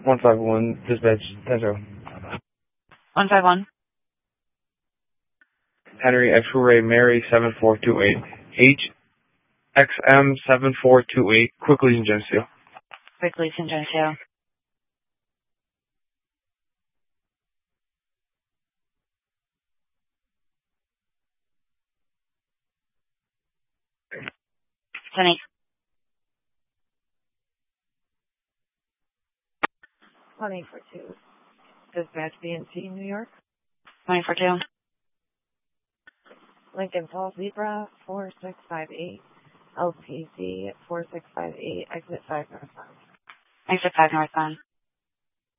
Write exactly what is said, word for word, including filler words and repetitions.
one five one, dispatch, Central. one five one. Henry X-Ray Mary seven four two eight. H X M seven four two eight, quickly in Geneseo. Quickly in Geneseo. ten eight. one eight four two. Dispatch B and C, New York. one eight four two. Lincoln Falls Zebra four six five eight. L P Z four six five eight, exit five northbound. Exit five northbound.